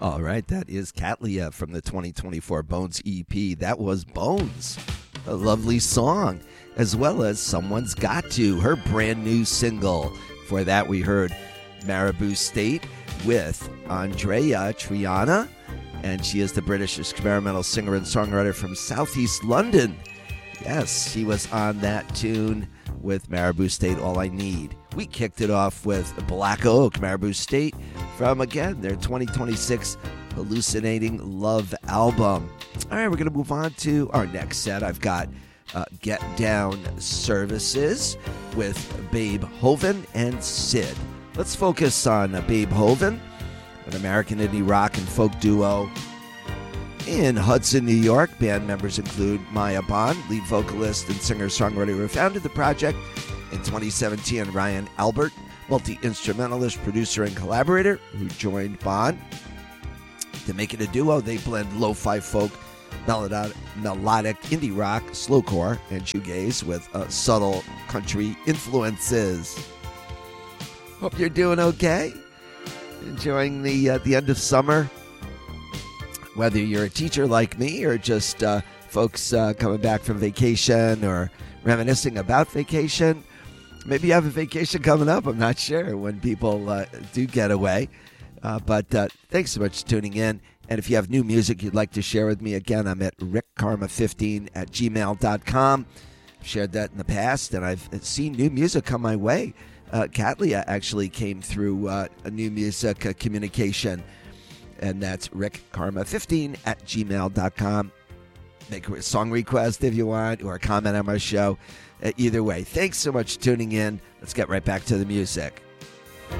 All right, that is Katlia from the 2024 Bones EP. That was Bones, a lovely song, as well as Someone's Got To, her brand new single. For that, we heard Marabou State with Andrea Triana, and she is the British experimental singer and songwriter from Southeast London. Yes, she was on that tune with Marabou State, All I Need. We kicked it off with Black Oak, Marabou State, from, again, their 2026 Hallucinating Love album. All right, we're going to move on to our next set. I've got Get Down Services with Babe Hoven and Sid. Let's focus on Babe Hoven, an American indie rock and folk duo in Hudson, New York. Band members include Maya Bond, lead vocalist and singer-songwriter who founded the project in 2017, and Ryan Albert, multi-instrumentalist, producer, and collaborator who joined Bond. To make it a duo, they blend lo-fi folk, melodic indie rock, slowcore, and shoegaze with subtle country influences. Hope you're doing okay. Enjoying the end of summer. Whether you're a teacher like me or just folks coming back from vacation or reminiscing about vacation. Maybe you have a vacation coming up. I'm not sure when people do get away. But thanks so much for tuning in. And if you have new music you'd like to share with me, again, I'm at rickkarma15@gmail.com. I've shared that in the past, and I've seen new music come my way. Katlia actually came through a new music communication, and that's rickkarma15@gmail.com. Make a song request if you want, or a comment on my show. Either way, thanks so much for tuning in. Let's get right back to the music.